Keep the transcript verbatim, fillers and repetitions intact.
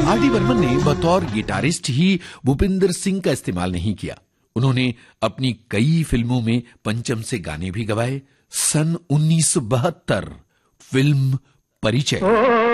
R D Burman ने बतौर guitarist ही भूपिंदर सिंह का इस्तेमाल नहीं किया। उन्होंने अपनी कई फिल्मों में पंचम से गाने भी गवाए। सन उन्नीस सौ बहत्तर फिल्म परिचय।